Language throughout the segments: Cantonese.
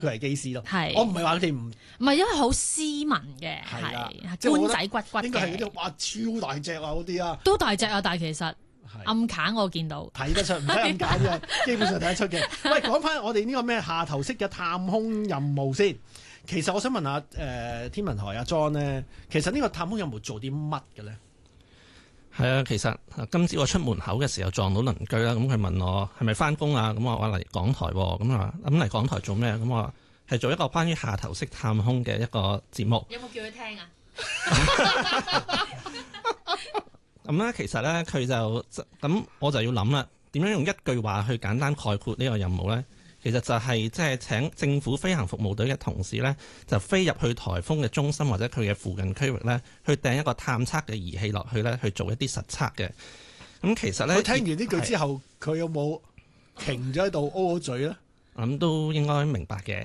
佢係機師咯。 係我唔係話佢哋唔係因為好斯文嘅， 係啦係官即係我覺得仔骨骨應該係嗰嘅， 啲哇超大隻啊嗰啲啊， 都大隻啊，但係其實係暗砍我見到。 睇得出，唔使咁解嘅，基本上睇得出嘅。喂，講翻我哋呢個咩下頭式嘅探空任務先。其實我想問下天文台阿 John 咧，其實呢個探空任務做啲乜嘅咧？ 係啊，其實今朝我出門口嘅時候撞到鄰居啦，咁佢問我係咪翻工啊？咁我話嚟港台喎，咁啊咁嚟港台做咩？咁我話係做一個關於下頭式探空嘅一個節目。 有冇叫佢聽啊？ 咁咧，其實咧佢就咁，我就要諗啦，點樣用一句話去簡單概括呢個任務咧？其實就係即係請政府飛行服務隊嘅同事咧，就飛入去颱風嘅中心或者佢嘅附近區域咧，去掟一個探測嘅儀器落去咧，去做一啲實測嘅。咁其實咧， 佢聽完呢句之後，佢有冇停咗喺度 O 咗嘴咧？ 我諗都應該明白嘅。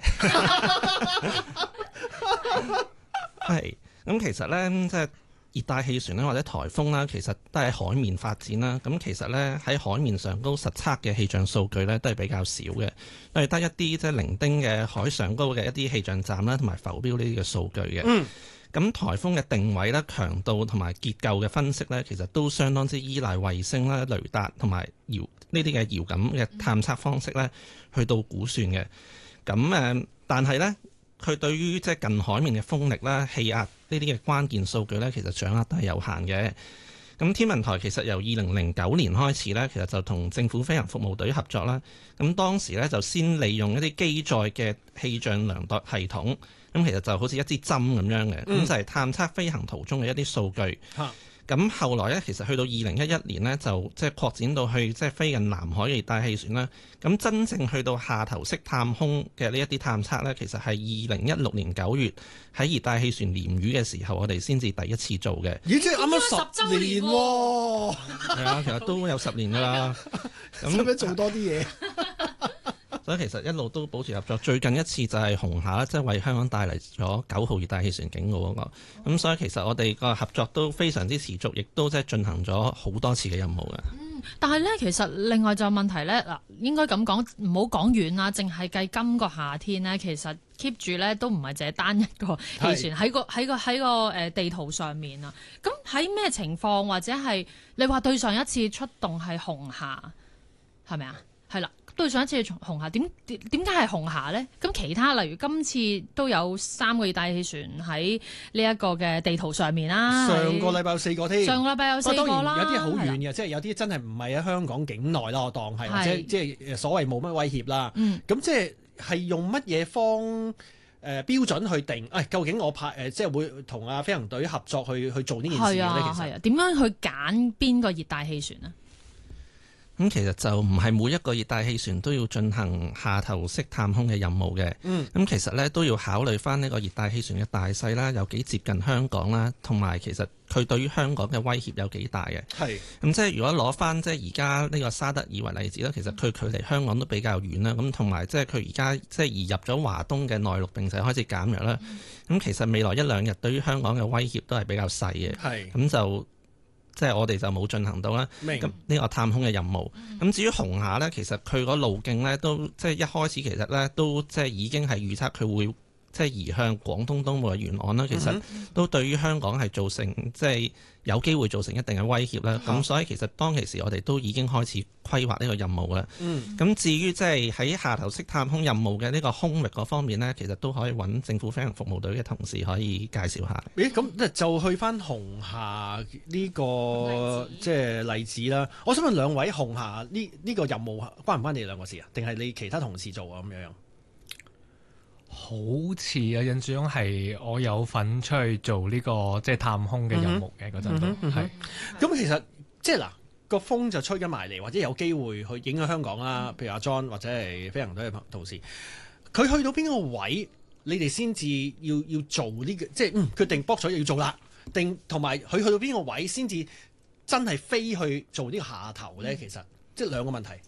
係咁，其實咧即係熱帶氣旋咧或者颱風啦，其實都係海面發展啦。咁其實咧喺海面上高實測嘅氣象數據咧都係比較少嘅，都係得一啲即係零丁嘅海上高嘅一啲氣象站啦，同埋浮標呢啲嘅數據嘅。咁颱風嘅定位啦、強度同埋結構嘅分析咧，其實都相當之依賴衛星啦、雷達同埋呢啲嘅遙感嘅探測方式咧，去到估算嘅。咁但係咧，佢對於即係近海面嘅風力啦、氣壓呢啲嘅關鍵數據咧，其實掌握都係有限嘅。咁天文台其實由2009年開始咧，其實就同政府飛行服務隊合作啦。咁當時咧就先利用一啲機載嘅氣象量度系統，咁其實就好似一支針咁樣嘅，咁就係探測飛行途中嘅一啲數據。咁後來咧，其實去到2011年呢，就即係擴展到去即係飛近南海嘅熱帶氣旋啦。咁真正去到下頭式探空嘅呢一啲探測咧，其實係2016年9月喺熱帶氣旋鯰魚嘅時候，我哋先至第一次做嘅。 咦，即係啱啱10年喎。 係啊，其實都有10年㗎啦。 咁使唔使做多啲嘢？ 所以其實一路都保持合作，最近一次就係紅霞，即係為香港帶嚟咗9號熱帶氣旋警告嗰個。咁所以其實我哋個合作都非常之持續，亦都即係進行咗好多次嘅任務嘅。 但係咧，其實另外就問題咧，嗱，應該咁講，唔好講遠啦，淨係計今個夏天咧，其實 keep 住咧都唔係淨係單一個氣旋喺個地圖上面啊。咁喺咩情況或者係你話對上一次出動係紅霞係咪啊？係啦。對上一次紅霞點解係紅霞呢？咁其他例如今次都有3個熱帶氣旋喺呢一個嘅地圖上面啦。 上個禮拜有4個添。 上個禮拜有4個啦。 當然有啲好遠嘅，即係有啲真係唔係喺香港境內啦，我當係或者即係所謂冇乜威脅啦。咁即係用乜嘢標準去定？究竟我即係會同飛行隊合作去做呢件事嘅咧？其實點樣去揀邊個熱帶氣旋呢？ 咁其實就唔係每一個熱帶氣旋都要進行下頭式探空嘅任務嘅。咁其實咧都要考慮翻呢個熱帶氣旋嘅大細啦，有幾接近香港啦，同埋其實佢對於香港嘅威脅有幾大嘅。咁即係如果攞翻即係而家呢個沙德爾為例子啦，其實佢距離香港都比較遠啦。咁同埋即係佢而家即係移入咗華東嘅內陸，並且開始減弱啦。咁其實未來1-2日對於香港嘅威脅都係比較細嘅。咁就即係我哋就冇進行到啦，咁呢個探空嘅任務。咁至於紅霞呢，其實佢個路徑呢都即係一開始其實呢都即係已經係預測佢會即係移向廣東東部嘅沿岸啦。其實都對於香港係造成即係有機會造成一定嘅威脅啦。咁所以其實當其時我哋都已經開始規劃呢個任務啦。咁至於即係喺下頭式探空任務嘅呢個空域嗰方面呢，其實都可以揾政府飛行服務隊嘅同事可以介紹下。 咁就去翻紅霞呢個即係例子啦。我想問兩位，紅霞呢個任務關唔關你哋兩個事啊？定係你其他同事做啊？咁樣好似啊，印象中係我有份出去做呢個即係探空嘅任務嘅嗰陣都係。 咁其實即係嗱個風就吹緊埋嚟，或者有機會去影響香港啦。譬如阿 John 或者係飛行隊嘅同事，佢去到邊個位，你哋先至要做呢個，即係決定搏咗要做啦。定同埋佢去到邊個位先至真係飛去做呢個下頭咧？其實即係兩個問題。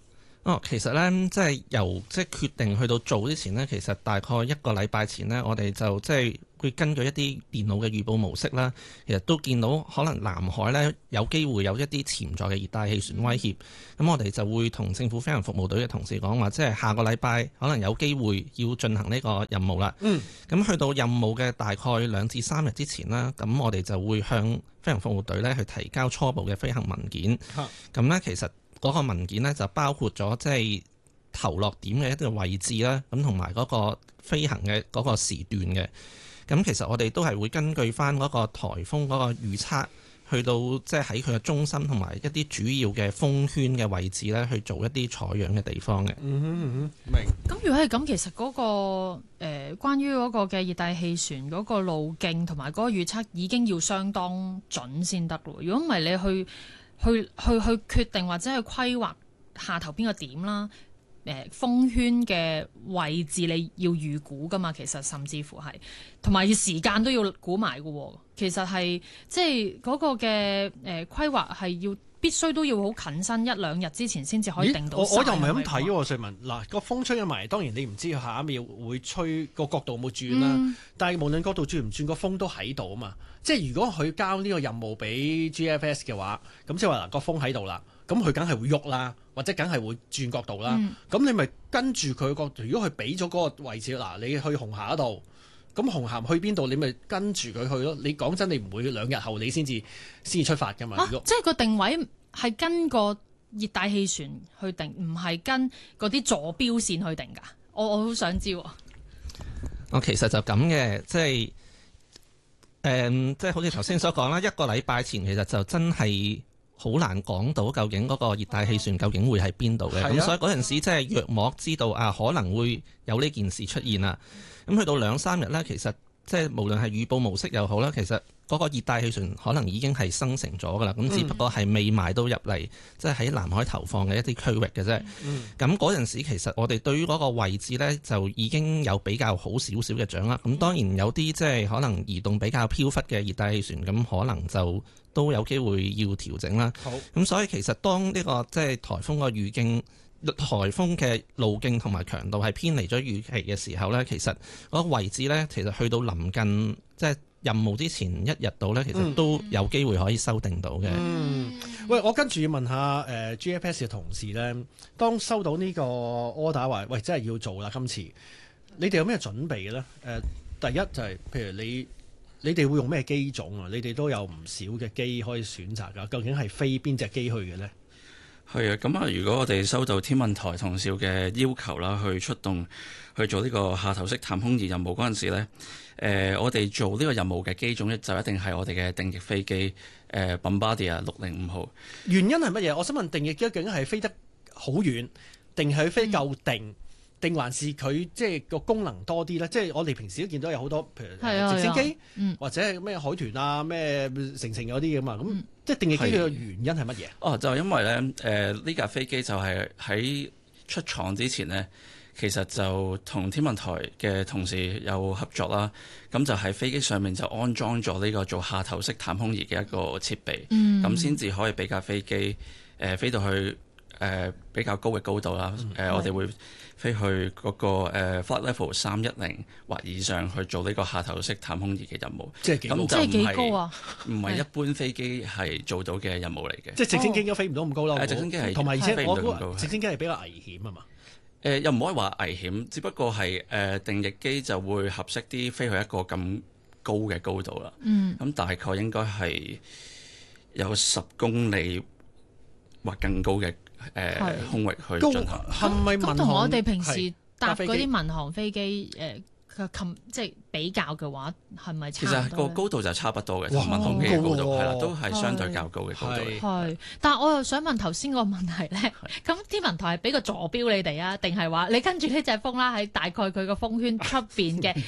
其實咧，即係由決定去到做之前呢，其實大概1個禮拜前呢，我哋就會根據一啲電腦嘅預報模式啦，其實都見到可能南海呢有機會有一啲潛在嘅熱帶氣旋威脅。咁我哋就會同政府飛行服務隊嘅同事講話，即係下個禮拜可能有機會要進行呢個任務啦。咁去到任務嘅大概2至3日之前啦，咁我哋就會向飛行服務隊呢去提交初步嘅飛行文件。咁呢，其實嗰個文件呢，就包括咗投落點嘅一啲位置啦，咁同埋嗰個飛行嘅嗰個時段嘅。咁其實我哋都係會根據翻嗰個颱風嗰個預測，去到喺佢嘅中心同埋一啲主要嘅風圈嘅位置咧，去做一啲採樣嘅地方嘅。 明。 咁如果係咁，其實嗰個關於嗰個嘅熱帶氣旋嗰個路徑同埋嗰個預測已經要相當準先得咯。如果唔係你去決定或者去規劃下頭邊個點啦，風圈嘅位置你要預估噶嘛，其實甚至乎係同埋時間都要估埋嘅喎。其實係嗰個嘅規劃係必須都要好近身1-2日之前先至可以定到。我又唔係咁睇喎，瑞文。嗱，個風吹咗埋，當然你唔知下一秒會吹個角度有冇轉啦。但係無論角度轉唔轉，個風都喺度啊嘛。即係如果佢交呢個任務俾 GFS 嘅話，咁即係話嗱，個風喺度啦，咁佢梗係會喐啦，或者梗係會轉角度啦。咁你咪跟住佢角度。如果佢俾咗嗰個位置，嗱，你去紅霞嗰度，咁紅霞去邊度，你咪跟住佢去咯。你講真，你唔會2日後你先至出發㗎嘛。 即係個定位係跟個熱帶氣旋去定，唔係跟嗰啲坐標線去定㗎。我好想知喎。 其實就咁嘅，即係好似頭先所講啦，1個禮拜前其實就真係好難講到究竟嗰個熱帶氣旋究竟會喺邊度嘅。咁所以嗰陣時即係約莫知道可能會有呢件事出現啦。咁去到2-3日呢，其實無論係預報模式又好啦，其實嗰個熱帶氣旋可能已經係生成咗㗎啦。咁只不過係未埋到入嚟，即係喺南海投放嘅一啲區域嘅啫。咁嗰陣時其實我哋對於嗰個位置呢，就已經有比較好少少嘅掌握。咁當然有啲可能移動比較飄忽嘅熱帶氣旋，咁可能就都有機會要調整啦。咁所以其實當呢個颱風個預警，颱風嘅路徑同埋強度係偏離咗預期嘅時候呢，其實嗰個位置呢，其實去到臨近任務之前1日到呢，其實都有機會可以修訂到嘅。 喂，我跟住要問下GFS 嘅同事呢，當收到呢個 order 話，喂，真係要做啦，今次你哋有咩準備嘅呢？第一就係譬如你哋會用咩機種啊？你哋都有唔少嘅機可以選擇㗎。究竟係飛邊隻機去嘅呢？ 係啊，咁如果我哋收到天文台同召嘅要求啦，去出動去做呢個下投式探空儀任務嗰陣時呢，我哋做呢個任務嘅機種就一定係我哋嘅定翼飛機Bombardier 605號。 原因係乜嘢？我想問定翼機究竟係飛得好遠，定係飛夠定？定還是佢個功能多啲咧？即係我哋平時都見到有好多，譬如直升機，或者係咩海豚啊、咩成嗰啲咁啊。咁即係定翼機嘅原因係乜嘢？ 就因為咧，呢架飛機就係喺出廠之前呢，其實就同天文台嘅同事有合作啦。咁就喺飛機上面就安裝咗呢個做下投式探空儀嘅一個設備，咁先至可以俾架飛機飛到去比較高嘅高度啦。我哋會飛去嗰個flight level 310或以上去做呢個下投式探空儀嘅任務。 即係幾高？ 即係幾高啊？ 唔係一般飛機係做到嘅任務嚟嘅。 即係直升機都飛唔到咁高啦。直升機係，同埋而且我估直升機係比較危險啊嘛。 又唔可以話危險，只不過係定翼機就會合適啲飛去一個咁高嘅高度啦。咁大概應該係有10公里或更高嘅空域去進行。 係咪咁同我哋平時搭嗰啲民航飛機即係比較嘅話，係咪差唔多？ 其實個高度就差不多嘅，同民航機嘅高度係啦，都係相對較高嘅高度。 係，但係我又想問頭先個問題咧，咁天文台係俾個坐標你哋啊，定係話你跟住呢隻風啦，喺大概佢個風圈出邊嘅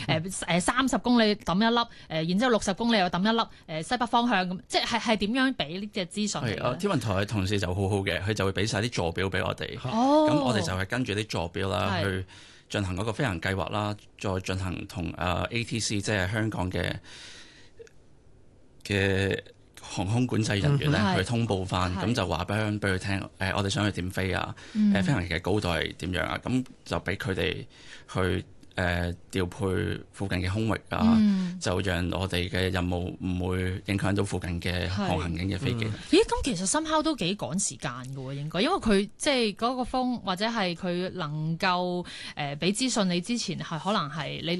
30公里抌一粒，然之後60公里又抌一粒，西北方向咁，即係點樣俾呢隻資訊？ 係天文台嘅同事就好好嘅，佢就會俾晒啲坐標俾我哋。咁我哋就係跟住啲坐標啦去進行嗰個飛行計劃啦，再進行同ATC 即係香港嘅航空管制人員咧嗯去通報翻， 係咁就話俾佢聽，我哋想去點飛啊，飛行員嘅高度係點樣啊，咁就俾佢哋去調配附近嘅空域啊，就讓我哋嘅任務唔會影響到附近嘅航行緊嘅飛機。 咦，咁其實深烤都幾趕時間㗎喎，應該，因為佢即係嗰個風或者係佢能夠俾資訊你之前係可能係你